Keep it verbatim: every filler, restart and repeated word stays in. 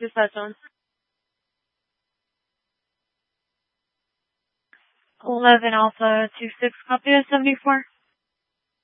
Dispatch on. eleven Alpha two six, copy seventy-four.